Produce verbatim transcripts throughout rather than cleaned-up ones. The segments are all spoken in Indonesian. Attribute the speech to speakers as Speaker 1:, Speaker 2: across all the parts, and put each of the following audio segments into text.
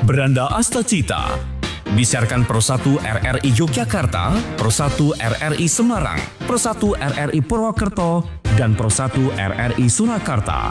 Speaker 1: Beranda Astacita disiarkan Pro satu R R I Yogyakarta, Pro satu R R I Semarang, Pro satu R R I Purwokerto, dan Pro satu R R I Surakarta.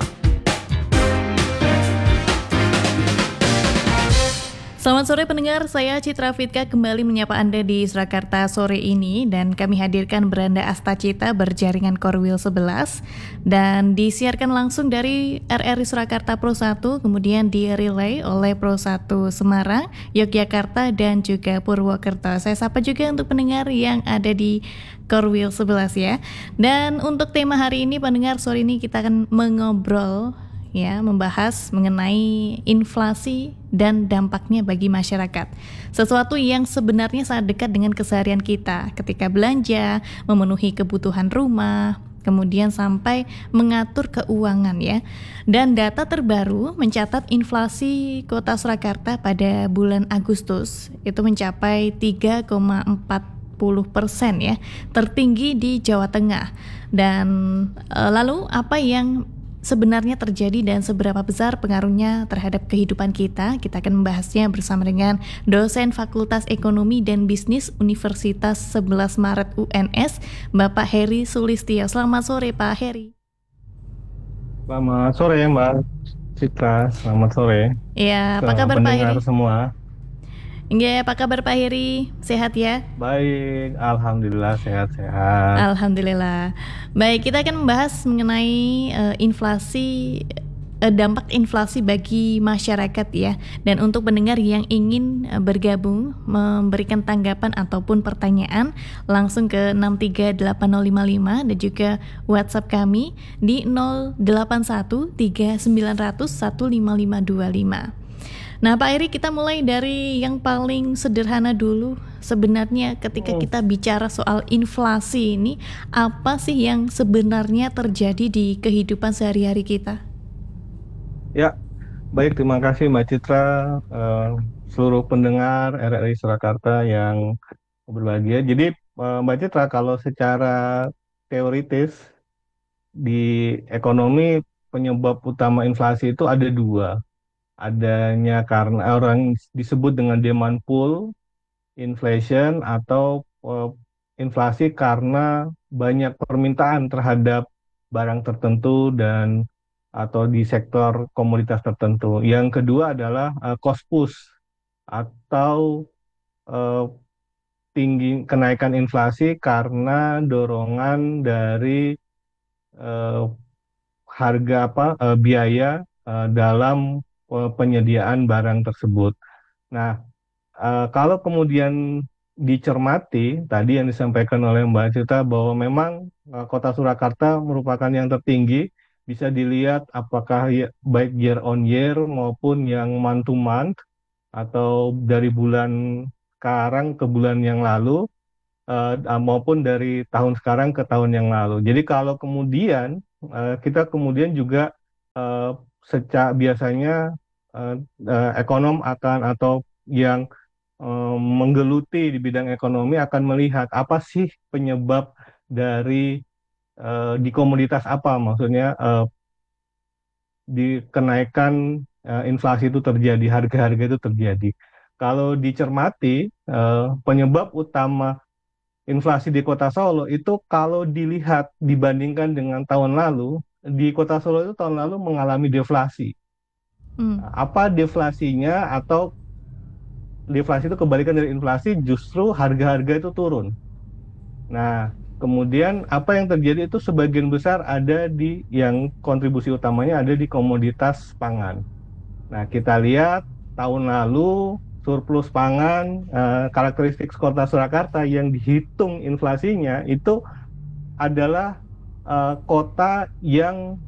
Speaker 2: Selamat sore pendengar, saya Citra Fitka kembali menyapa Anda di Surakarta sore ini dan kami hadirkan Beranda Astacita berjaringan Korwil sebelas dan disiarkan langsung dari R R I Surakarta Pro satu, kemudian di-relay oleh Pro satu Semarang, Yogyakarta dan juga Purwokerto. Saya sapa juga untuk pendengar yang ada di Korwil sebelas ya. Dan untuk tema hari ini pendengar, sore ini kita akan mengobrol ya, membahas mengenai inflasi dan dampaknya bagi masyarakat. Sesuatu yang sebenarnya sangat dekat dengan keseharian kita ketika belanja, memenuhi kebutuhan rumah, kemudian sampai mengatur keuangan ya. Dan data terbaru mencatat inflasi Kota Surakarta pada bulan Agustus itu mencapai tiga koma empat puluh persen ya, tertinggi di Jawa Tengah. Dan e, lalu apa yang sebenarnya terjadi dan seberapa besar pengaruhnya terhadap kehidupan kita? Kita akan membahasnya bersama dengan dosen Fakultas Ekonomi dan Bisnis Universitas sebelas Maret U N S, Bapak Heri Sulistyo. Selamat sore Pak Heri.
Speaker 3: Selamat sore Mbak Citra, selamat sore.
Speaker 2: Ya, apa kabar Pak Heri?
Speaker 3: Semua.
Speaker 2: Ya, apa kabar Pak Heri? Sehat ya?
Speaker 3: Baik, alhamdulillah sehat-sehat.
Speaker 2: Alhamdulillah. Baik, kita akan membahas mengenai uh, inflasi, uh, dampak inflasi bagi masyarakat ya. Dan untuk pendengar yang ingin uh, bergabung, memberikan tanggapan ataupun pertanyaan, langsung ke enam tiga delapan nol lima lima dan juga WhatsApp kami di nol delapan satu tiga sembilan nol nol satu lima lima dua lima. Nah Pak Eri, kita mulai dari yang paling sederhana dulu. Sebenarnya ketika
Speaker 3: Oh.
Speaker 2: kita bicara soal inflasi ini, apa sih yang sebenarnya terjadi di kehidupan sehari-hari kita?
Speaker 3: Ya, baik, terima kasih Mbak Citra, eh, seluruh pendengar R R I Surakarta yang berbahagia. Jadi eh, Mbak Citra, kalau secara teoritis di ekonomi penyebab utama inflasi itu ada dua. Adanya karena orang disebut dengan demand pull inflation atau uh, inflasi karena banyak permintaan terhadap barang tertentu dan atau di sektor komoditas tertentu. Yang kedua adalah uh, cost push atau uh, tinggi kenaikan inflasi karena dorongan dari uh, harga apa uh, biaya uh, dalam uh, penyediaan barang tersebut. Nah, Uh, kalau kemudian dicermati tadi yang disampaikan oleh Mbak Cita bahwa memang uh, Kota Surakarta merupakan yang tertinggi, bisa dilihat apakah ya, baik year on year maupun yang month to month atau dari bulan sekarang ke bulan yang lalu uh, maupun dari tahun sekarang ke tahun yang lalu. Jadi kalau kemudian uh, kita kemudian juga uh, secara biasanya uh, uh, ekonom akan atau yang eh, menggeluti di bidang ekonomi akan melihat apa sih penyebab dari eh, di komoditas apa, maksudnya eh, di kenaikan eh, inflasi itu terjadi, harga-harga itu terjadi. Kalau dicermati eh, penyebab utama inflasi di Kota Solo itu kalau dilihat dibandingkan dengan tahun lalu, di Kota Solo itu tahun lalu mengalami deflasi.
Speaker 2: Hmm.
Speaker 3: Apa deflasinya atau deflasi itu kebalikan dari inflasi, justru harga-harga itu turun. Nah, kemudian apa yang terjadi itu sebagian besar ada di yang kontribusi utamanya ada di komoditas pangan. Nah, kita lihat tahun lalu surplus pangan, eh, karakteristik Kota Surakarta yang dihitung inflasinya itu adalah eh, kota yang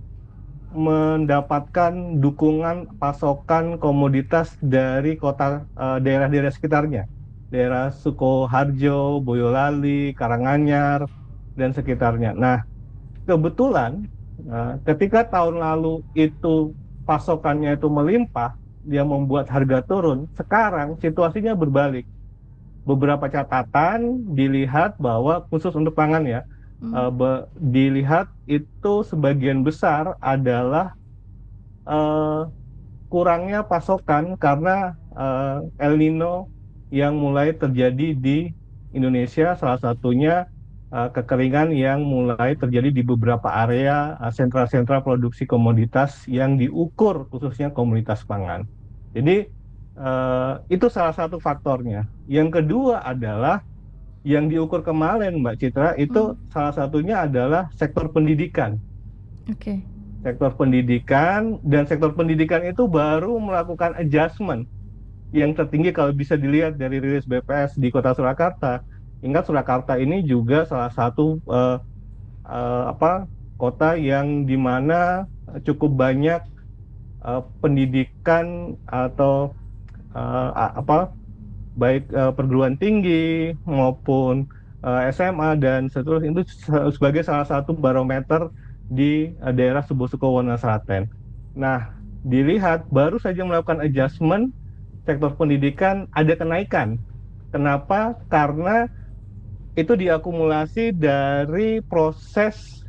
Speaker 3: mendapatkan dukungan pasokan komoditas dari kota uh, daerah-daerah sekitarnya, daerah Sukoharjo, Boyolali, Karanganyar dan sekitarnya. Nah, kebetulan uh, ketika tahun lalu itu pasokannya itu melimpah, dia membuat harga turun. Sekarang situasinya berbalik. Beberapa catatan dilihat bahwa khusus untuk pangan ya,
Speaker 2: Hmm.
Speaker 3: uh, be- dilihat itu sebagian besar adalah uh, kurangnya pasokan karena uh, El Nino yang mulai terjadi di Indonesia, salah satunya uh, kekeringan yang mulai terjadi di beberapa area uh, sentra-sentra produksi komoditas yang diukur khususnya komoditas pangan. Jadi uh, itu salah satu faktornya. Yang kedua adalah yang diukur kemarin, Mbak Citra, itu
Speaker 2: Hmm.
Speaker 3: salah satunya adalah sektor pendidikan.
Speaker 2: Oke.
Speaker 3: Sektor pendidikan, dan sektor pendidikan itu baru melakukan adjustment yang tertinggi kalau bisa dilihat dari rilis B P S di Kota Surakarta. Ingat, Surakarta ini juga salah satu uh, uh, apa kota yang dimana cukup banyak uh, pendidikan atau uh, apa baik uh, perguruan tinggi maupun uh, S M A dan seterusnya, itu sebagai salah satu barometer di uh, daerah Subo-Suko Wonoslaten. Nah, dilihat baru saja melakukan adjustment, sektor pendidikan ada kenaikan. Kenapa? Karena itu diakumulasi dari proses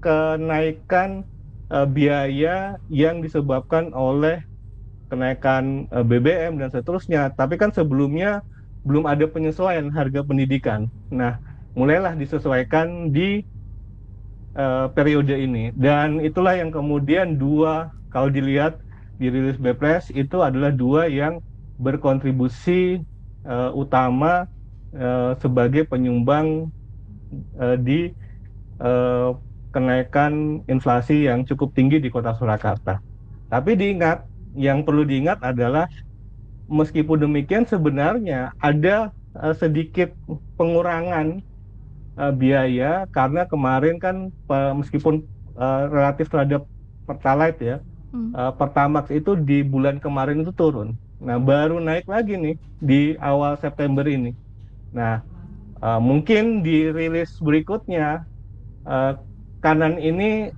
Speaker 3: kenaikan uh, biaya yang disebabkan oleh kenaikan uh, B B M dan seterusnya. Tapi kan sebelumnya belum ada penyesuaian harga pendidikan. Nah, mulailah disesuaikan di uh, periode ini. Dan itulah yang kemudian dua, kalau dilihat di rilis B P S, itu adalah dua yang berkontribusi uh, utama uh, sebagai penyumbang uh, di uh, kenaikan inflasi yang cukup tinggi di Kota Surakarta. Tapi diingat, yang perlu diingat adalah meskipun demikian sebenarnya ada uh, sedikit pengurangan uh, biaya karena kemarin kan uh, meskipun uh, relatif terhadap Pertalite ya,
Speaker 2: Hmm.
Speaker 3: uh, Pertamax itu di bulan kemarin itu turun. Nah, baru naik lagi nih di awal September ini. Nah, uh, mungkin di rilis berikutnya uh, kanan ini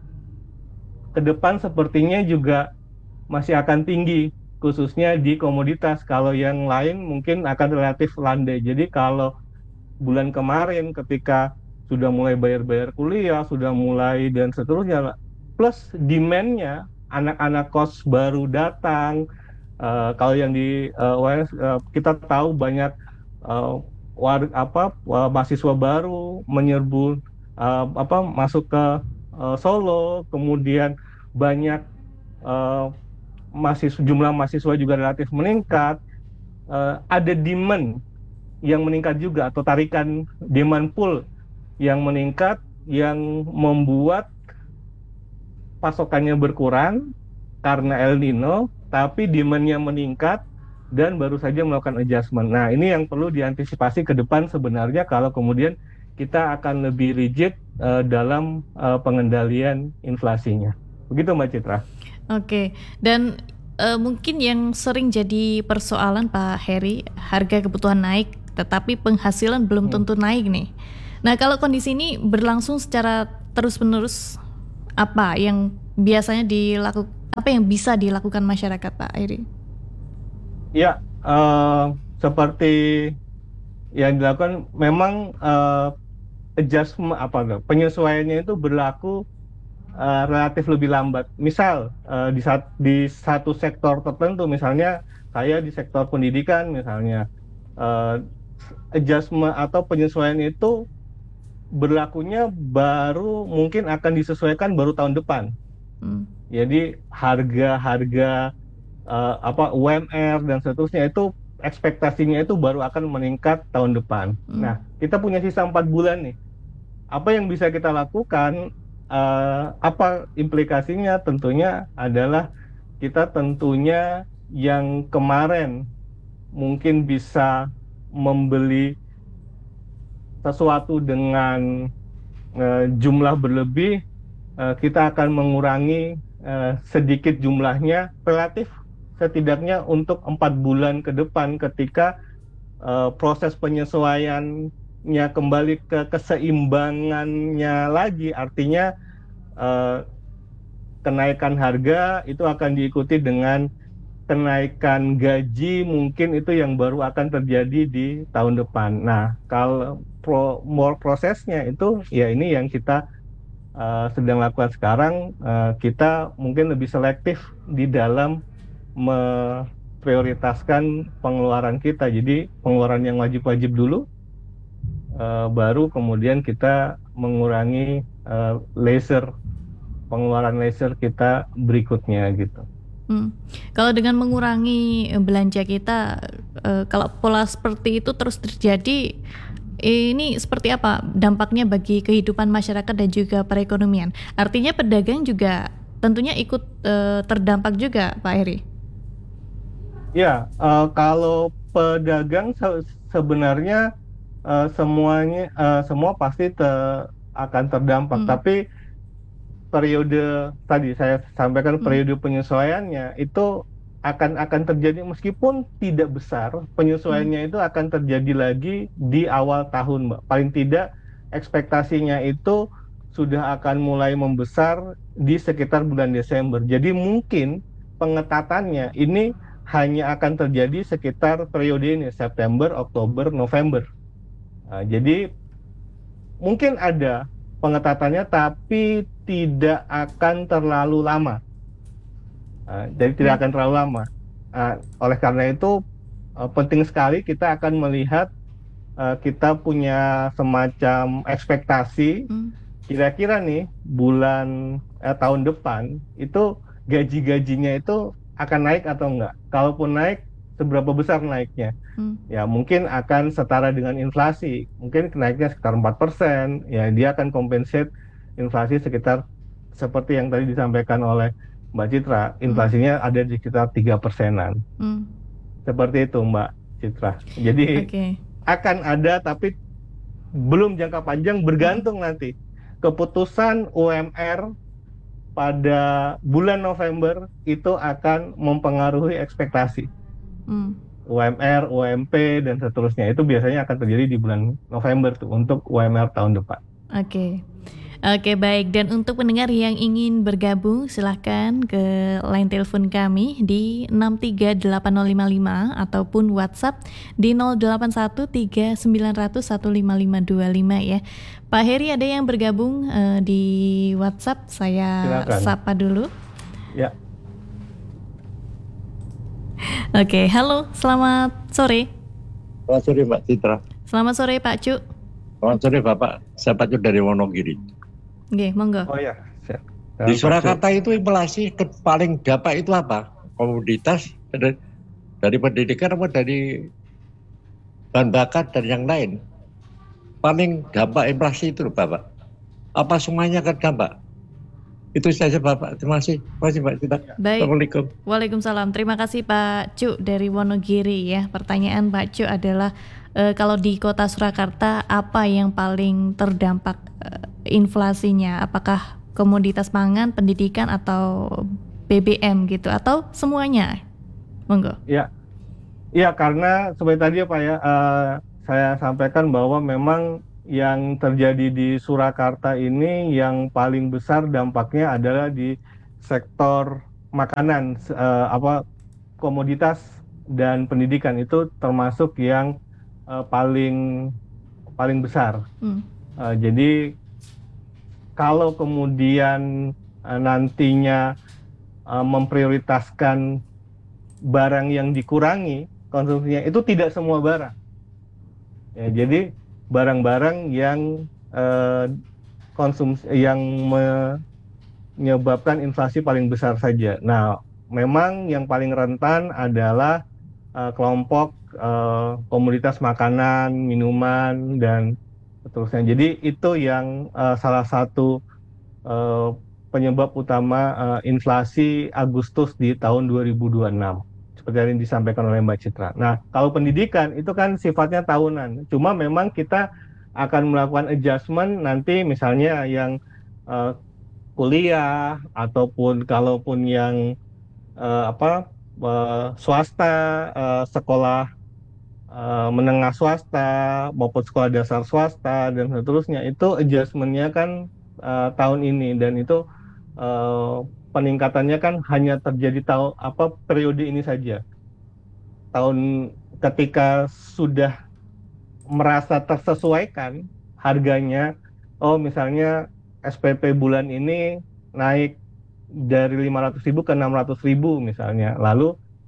Speaker 3: ke depan sepertinya juga masih akan tinggi, khususnya di komoditas. Kalau yang lain mungkin akan relatif landai. Jadi kalau bulan kemarin ketika sudah mulai bayar-bayar kuliah, sudah mulai dan seterusnya, plus demand-nya, anak-anak kos baru datang. Uh, kalau yang di uh, U N S uh, kita tahu banyak uh, war, apa uh, mahasiswa baru menyerbu uh, apa masuk ke uh, Solo, kemudian banyak uh, mahasiswa, jumlah mahasiswa juga relatif meningkat, uh, ada demand yang meningkat juga atau tarikan demand pool yang meningkat yang membuat pasokannya berkurang karena El Nino, tapi demand-nya meningkat dan baru saja melakukan adjustment. Nah, ini yang perlu diantisipasi ke depan sebenarnya kalau kemudian kita akan lebih rigid uh, dalam uh, pengendalian inflasinya. Begitu, Mbak Citra.
Speaker 2: Oke, dan uh, mungkin yang sering jadi persoalan Pak Heri, harga kebutuhan naik, tetapi penghasilan belum
Speaker 3: Hmm.
Speaker 2: tentu naik nih. Nah, kalau kondisi ini berlangsung secara terus-menerus, apa yang biasanya dilakukan, apa yang bisa dilakukan masyarakat, Pak Heri?
Speaker 3: Ya, uh, seperti yang dilakukan memang uh, adjustment apa penyesuaiannya itu berlaku uh, relatif lebih lambat. Misal uh, di, sat, di satu sektor tertentu, misalnya saya di sektor pendidikan misalnya, uh, adjustment atau penyesuaian itu berlakunya baru mungkin akan disesuaikan baru tahun depan.
Speaker 2: Hmm.
Speaker 3: Jadi harga-harga uh, apa U M R dan seterusnya itu ekspektasinya itu baru akan meningkat tahun depan.
Speaker 2: Hmm.
Speaker 3: Nah, kita punya sisa empat bulan nih. Apa yang bisa kita lakukan? Uh, apa implikasinya? Tentunya adalah kita tentunya yang kemarin mungkin bisa membeli sesuatu dengan uh, jumlah berlebih, uh, kita akan mengurangi uh, sedikit jumlahnya relatif setidaknya untuk empat bulan ke depan ketika uh, proses penyesuaiannya kembali ke keseimbangannya lagi, artinya uh, kenaikan harga itu akan diikuti dengan kenaikan gaji, mungkin itu yang baru akan terjadi di tahun depan. Nah, kalau pro, more prosesnya itu ya ini yang kita uh, sedang lakukan sekarang. Uh, kita mungkin lebih selektif di dalam memprioritaskan pengeluaran kita. Jadi pengeluaran yang wajib-wajib dulu, uh, baru kemudian kita mengurangi uh, leisure, pengeluaran leisure kita berikutnya gitu.
Speaker 2: Hmm. Kalau dengan mengurangi belanja kita, uh, kalau pola seperti itu terus terjadi, ini seperti apa dampaknya bagi kehidupan masyarakat dan juga perekonomian? Artinya pedagang juga tentunya ikut uh, terdampak juga, Pak Heri.
Speaker 3: Ya, uh, kalau pedagang se- sebenarnya uh, semuanya uh, semua pasti te- akan terdampak.
Speaker 2: Hmm.
Speaker 3: Tapi periode tadi saya sampaikan
Speaker 2: Hmm.
Speaker 3: periode penyesuaiannya itu akan akan terjadi meskipun tidak besar, penyesuaiannya itu akan terjadi lagi di awal tahun, Mbak. Paling tidak ekspektasinya itu sudah akan mulai membesar di sekitar bulan Desember. Jadi mungkin pengetatannya ini hanya akan terjadi sekitar periode ini, September, Oktober, November. Nah, jadi mungkin ada pengetatannya, tapi tidak akan terlalu lama. Uh, jadi tidak akan terlalu lama. Uh, oleh karena itu uh, penting sekali kita akan melihat, uh, kita punya semacam ekspektasi,
Speaker 2: Hmm.
Speaker 3: kira-kira nih bulan eh, tahun depan itu gaji-gajinya itu akan naik atau enggak. Kalaupun naik, seberapa besar naiknya?
Speaker 2: Hmm.
Speaker 3: Ya mungkin akan setara dengan inflasi. Mungkin naiknya sekitar empat persen. Ya dia akan compensate inflasi sekitar seperti yang tadi disampaikan oleh Mbak Citra, inflasinya hmm. ada di sekitar tiga persenan. Hmm. Seperti itu Mbak Citra. Jadi okay. akan ada, tapi belum jangka panjang, bergantung hmm. nanti keputusan U M R pada bulan November itu akan mempengaruhi ekspektasi. Hmm. U M R, U M P, dan seterusnya itu biasanya akan terjadi di bulan November tuh untuk U M R tahun depan.
Speaker 2: Oke. Okay. Oke, baik. Dan untuk pendengar yang ingin bergabung, silahkan ke line telepon kami di enam tiga delapan nol lima lima ataupun WhatsApp di nol delapan satu tiga sembilan nol nol satu lima lima dua lima ya. Pak Heri ada yang bergabung uh, di WhatsApp, saya silakan sapa dulu.
Speaker 3: Ya.
Speaker 2: Oke, halo, selamat sore.
Speaker 4: Selamat sore Mbak Citra.
Speaker 2: Selamat sore Pak Cuk.
Speaker 4: Selamat sore Bapak, saya Pak Cuk dari Wonogiri.
Speaker 2: Oke, monggo.
Speaker 3: Oh ya.
Speaker 4: Di Surakarta itu inflasi ke paling dampak itu apa? Komoditas dari, dari pendidikan apa dari bahan bakar dan yang lain? Paling dampak inflasi itu loh Bapak. Apa semuanya terdampak? Itu saja Bapak. Terima kasih. Terima kasih Mbak Cita.
Speaker 2: Baik.
Speaker 4: Assalamualaikum.
Speaker 2: Waalaikumsalam. Terima kasih Pak Cuk dari Wonogiri ya. Pertanyaan Pak Cuk adalah e, kalau di Kota Surakarta apa yang paling terdampak e, inflasinya? Apakah komoditas pangan, pendidikan, atau B B M gitu, atau semuanya? Monggo.
Speaker 3: Ya, ya karena seperti tadi ya Pak ya, uh, saya sampaikan bahwa memang yang terjadi di Surakarta ini yang paling besar dampaknya adalah di sektor makanan, uh, apa komoditas dan pendidikan itu termasuk yang uh, paling paling besar. Hmm. Uh, jadi kalau kemudian uh, nantinya uh, memprioritaskan barang yang dikurangi konsumsinya, itu tidak semua barang. Ya, jadi barang-barang yang uh, konsumsi yang menyebabkan inflasi paling besar saja. Nah, memang yang paling rentan adalah uh, kelompok uh, komoditas makanan, minuman, dan seterusnya. Jadi itu yang uh, salah satu uh, penyebab utama uh, inflasi Agustus di tahun dua ribu dua puluh enam. Seperti yang disampaikan oleh Mbak Citra. Nah, kalau pendidikan itu kan sifatnya tahunan. Cuma memang kita akan melakukan adjustment nanti, misalnya yang uh, kuliah ataupun kalaupun yang uh, apa uh, swasta, uh, sekolah uh, menengah swasta maupun sekolah dasar swasta dan seterusnya, itu adjustmentnya kan uh, tahun ini, dan itu uh, peningkatannya kan hanya terjadi tahun apa periode ini saja. Tahun ketika sudah merasa tersesuaikan harganya, oh misalnya S P P bulan ini naik dari lima ratus ribu ke enam ratus ribu misalnya, lalu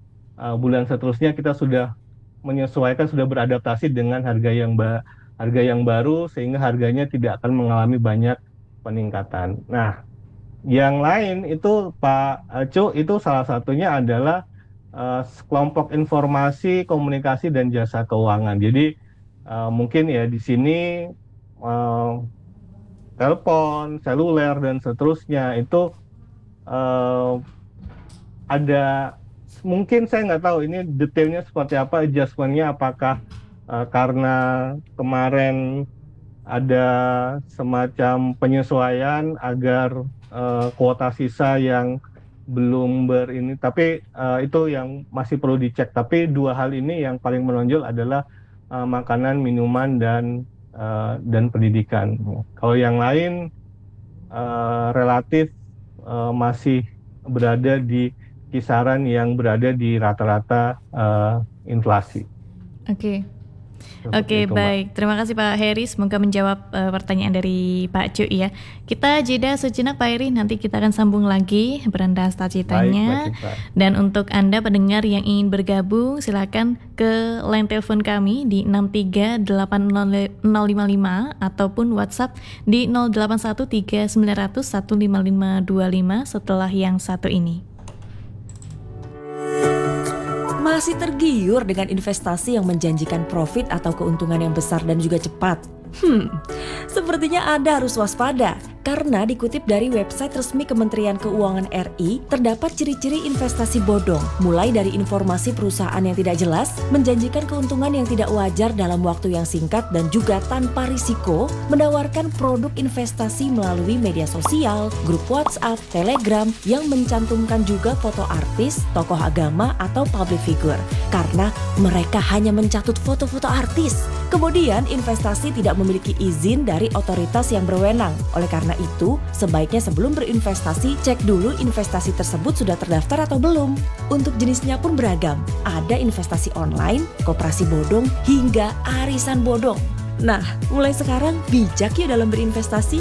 Speaker 3: uh, bulan seterusnya kita sudah menyesuaikan, sudah beradaptasi dengan harga yang ba- harga yang baru sehingga harganya tidak akan mengalami banyak peningkatan. Nah, yang lain itu Pak Cu, itu salah satunya adalah uh, kelompok informasi, komunikasi dan jasa keuangan. Jadi uh, mungkin ya di sini uh, telepon, seluler dan seterusnya itu uh, ada mungkin saya nggak tahu ini detailnya seperti apa adjustmentnya, apakah uh, karena kemarin ada semacam penyesuaian agar uh, kuota sisa yang belum ber ini, tapi uh, itu yang masih perlu dicek. Tapi dua hal ini yang paling menonjol adalah uh, makanan, minuman dan uh, dan pendidikan. Kalau yang lain uh, relatif uh, masih berada di kisaran yang berada di rata-rata uh, inflasi.
Speaker 2: Oke.
Speaker 3: Seperti
Speaker 2: Oke,
Speaker 3: itu, Mbak.
Speaker 2: baik. Terima kasih Pak Heri. Semoga menjawab uh, pertanyaan dari Pak Cu ya. Kita jeda sejenak Pak Heri, nanti kita akan sambung lagi beranda
Speaker 3: Baik,
Speaker 2: Astacitanya.
Speaker 3: Mbak Citra.
Speaker 2: Dan untuk Anda pendengar yang ingin bergabung, silakan ke line telepon kami di enam tiga delapan nol nol lima lima ataupun WhatsApp di nol delapan satu tiga sembilan nol nol satu lima lima dua lima setelah yang satu ini.
Speaker 5: Masih tergiur dengan investasi yang menjanjikan profit atau keuntungan yang besar dan juga cepat? Hmm, sepertinya Anda harus waspada. Karena dikutip dari website resmi Kementerian Keuangan R I, terdapat ciri-ciri investasi bodong, mulai dari informasi perusahaan yang tidak jelas, menjanjikan keuntungan yang tidak wajar dalam waktu yang singkat dan juga tanpa risiko, menawarkan produk investasi melalui media sosial, grup WhatsApp, Telegram, yang mencantumkan juga foto artis, tokoh agama, atau public figure. Karena mereka hanya mencatut foto-foto artis. Kemudian investasi tidak memiliki izin dari otoritas yang berwenang. Oleh karena itu, sebaiknya sebelum berinvestasi, cek dulu investasi tersebut sudah terdaftar atau belum. Untuk jenisnya pun beragam. Ada investasi online, koperasi bodong, hingga arisan bodong. Nah, mulai sekarang bijak ya dalam berinvestasi.